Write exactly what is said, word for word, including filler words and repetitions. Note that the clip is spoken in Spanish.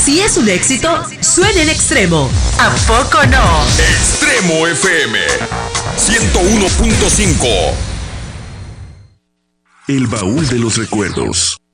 Si es un éxito, suena en Extremo. ¿A poco no? Extremo F M ciento uno punto cinco. El baúl de los recuerdos.